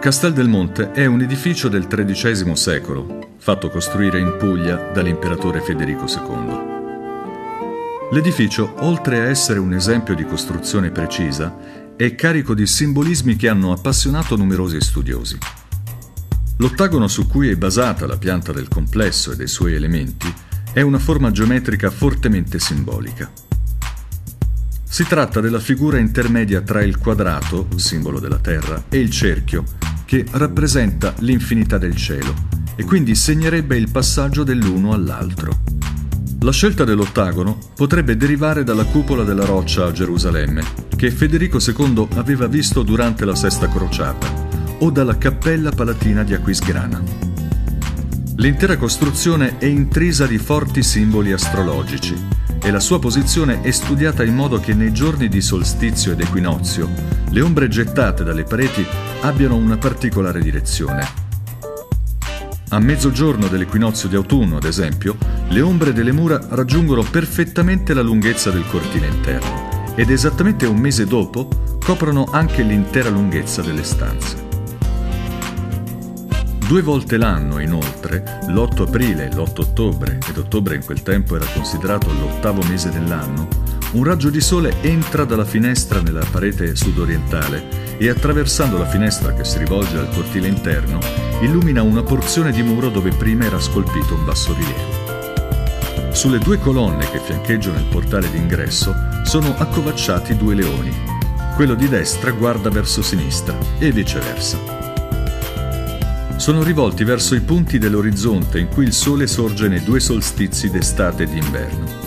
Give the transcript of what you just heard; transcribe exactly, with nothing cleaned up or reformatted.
Castel del Monte è un edificio del tredicesimo secolo, fatto costruire in Puglia dall'imperatore Federico secondo. L'edificio, oltre a essere un esempio di costruzione precisa, è carico di simbolismi che hanno appassionato numerosi studiosi. L'ottagono su cui è basata la pianta del complesso e dei suoi elementi è una forma geometrica fortemente simbolica. Si tratta della figura intermedia tra il quadrato, simbolo della terra, e il cerchio, che rappresenta l'infinità del cielo, e quindi segnerebbe il passaggio dell'uno all'altro. La scelta dell'ottagono potrebbe derivare dalla cupola della roccia a Gerusalemme, che Federico secondo aveva visto durante la Sesta Crociata, o dalla cappella palatina di Aquisgrana. L'intera costruzione è intrisa di forti simboli astrologici e la sua posizione è studiata in modo che nei giorni di solstizio ed equinozio le ombre gettate dalle pareti abbiano una particolare direzione. A mezzogiorno dell'equinozio di autunno, ad esempio, le ombre delle mura raggiungono perfettamente la lunghezza del cortile interno ed esattamente un mese dopo coprono anche l'intera lunghezza delle stanze. Due volte l'anno, inoltre, l'otto aprile e l'otto ottobre, ed ottobre in quel tempo era considerato l'ottavo mese dell'anno, un raggio di sole entra dalla finestra nella parete sudorientale e, attraversando la finestra che si rivolge al cortile interno, illumina una porzione di muro dove prima era scolpito un bassorilievo. Sulle due colonne che fiancheggiano il portale d'ingresso sono accovacciati due leoni. Quello di destra guarda verso sinistra e viceversa. Sono rivolti verso i punti dell'orizzonte in cui il sole sorge nei due solstizi d'estate e d'inverno.